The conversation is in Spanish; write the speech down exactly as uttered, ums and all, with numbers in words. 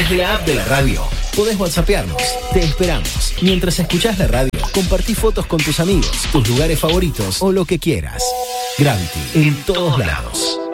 Desde la app de la radio, podés whatsappearnos. Te esperamos. Mientras escuchás la radio, compartí fotos con tus amigos, tus lugares favoritos o lo que quieras. Gravity, en todos lados.